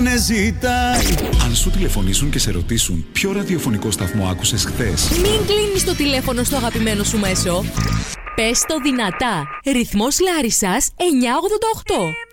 ζητάει. Αν σου τηλεφωνήσουν και σε ρωτήσουν ποιο ραδιοφωνικό σταθμό άκουσες χθες, μην κλείνεις το τηλέφωνο στο αγαπημένο σου μέσο. Πες το δυνατά. Ρυθμός Λάρισσας 988.